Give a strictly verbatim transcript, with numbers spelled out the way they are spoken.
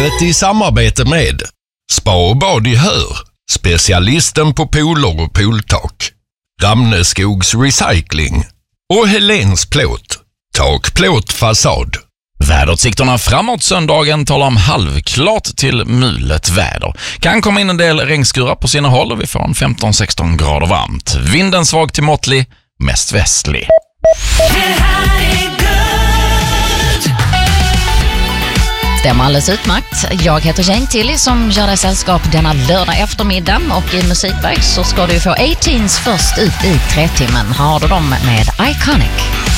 livet i samarbete med Spa och bad i Hör, specialisten på pooler och pooltak, Ramneskogs Recycling och Helens Plåt, tak, plåt, fasad. Väderutsikterna framåt söndagen talar om halvklart till mulet väder. Kan komma in en del regnskurar på sina håll och vi får en femton sexton grader varmt. Vinden svag till måttlig, mest västlig. Stämmer alldeles utmärkt. Jag heter Jane Tilly som gör dig sällskap denna lördag eftermiddag, och i musikväg så ska du få A-Teens först ut i tre timmen. Har du dem med Iconic.